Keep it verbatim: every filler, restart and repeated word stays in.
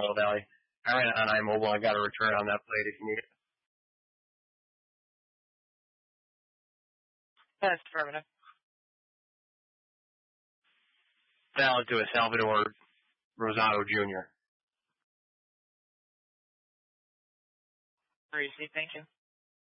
Mill Valley. I ran it on iMobile. I got a return on that plate if you need it. That's affirmative. Valid to a Salvador Rosado Junior Received, thank you.